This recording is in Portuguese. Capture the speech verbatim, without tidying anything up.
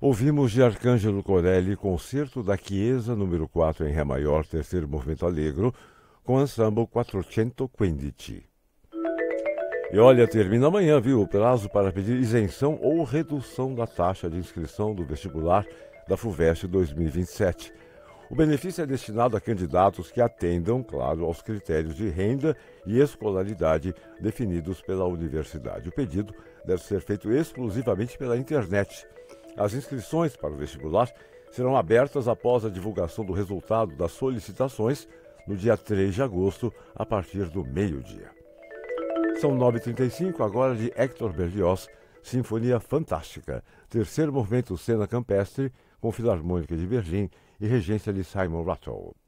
Ouvimos de Arcângelo Corelli, concerto da Chiesa número quatro em Ré maior, terceiro movimento allegro, com ensemble quatrocentoquindici. E olha, termina amanhã, viu, o prazo para pedir isenção ou redução da taxa de inscrição do vestibular da FUVEST dois mil e vinte e sete. O benefício é destinado a candidatos que atendam, claro, aos critérios de renda e escolaridade definidos pela universidade. O pedido deve ser feito exclusivamente pela internet. As inscrições para o vestibular serão abertas após a divulgação do resultado das solicitações no dia três de agosto, a partir do meio-dia. São nove e trinta e cinco, agora de Hector Berlioz, Sinfonia Fantástica, terceiro movimento Cena Campestre, com Filarmônica de Berlim e regência de Simon Rattle.